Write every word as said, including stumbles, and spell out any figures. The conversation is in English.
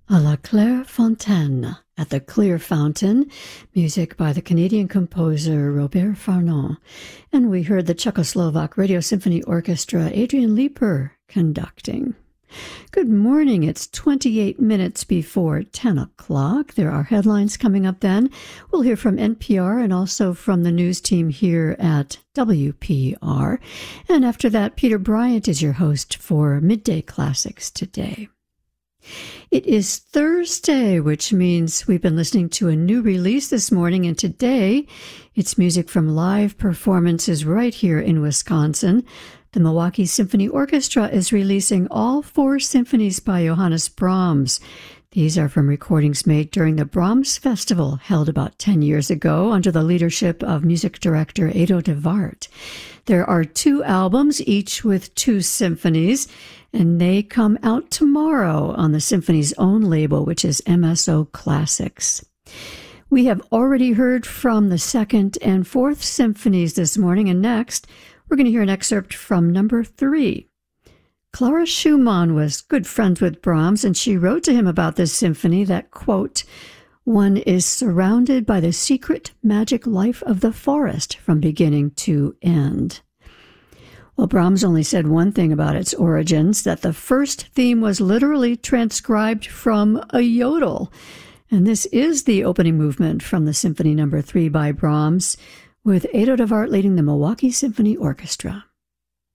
À la Claire Fontaine, At the Clear Fountain, music by the Canadian composer Robert Farnon. And we heard the Czechoslovak Radio Symphony Orchestra, Adrian Leeper, conducting. Good morning. It's twenty-eight minutes before ten o'clock. There are headlines coming up then. We'll hear from N P R and also from the news team here at W P R. And after that, Peter Bryant is your host for Midday Classics today. It is Thursday, which means we've been listening to a new release this morning, and today it's music from live performances right here in Wisconsin. The Milwaukee Symphony Orchestra is releasing all four symphonies by Johannes Brahms. These are from recordings made during the Brahms Festival, held about ten years ago under the leadership of music director Edo de Waart. There are two albums, each with two symphonies, and they come out tomorrow on the symphony's own label, which is M S O Classics. We have already heard from the second and fourth symphonies this morning, and next we're going to hear an excerpt from number three. Clara Schumann was good friends with Brahms, and she wrote to him about this symphony that, quote, "One is surrounded by the secret magic life of the forest from beginning to end." Well, Brahms only said one thing about its origins, that the first theme was literally transcribed from a yodel. And this is the opening movement from the Symphony Number three by Brahms, with Edo de Waart leading the Milwaukee Symphony Orchestra.